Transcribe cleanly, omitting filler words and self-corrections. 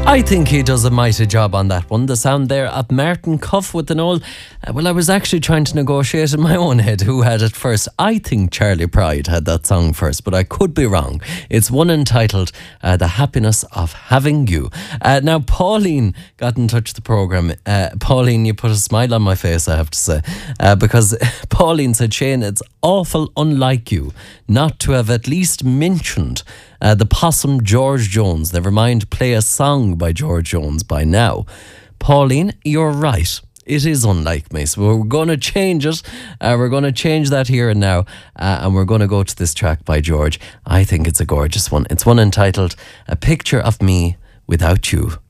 I think he does a mighty job on that one. The sound there of Martin Cuff with an old... well, I was actually trying to negotiate in my own head who had it first. I think Charlie Pride had that song first, but I could be wrong. It's one entitled The Happiness of Having You. Now, Pauline got in touch with the programme. Pauline, you put a smile on my face, I have to say, because Pauline said, Shane, it's awful unlike you not to have at least mentioned the possum George Jones. Never mind play a song by George Jones by now. Pauline, you're right. It is unlike me. So we're going to change it. We're going to change that here and now. And we're going to go to this track by George. I think it's a gorgeous one. It's one entitled A Picture of Me Without You.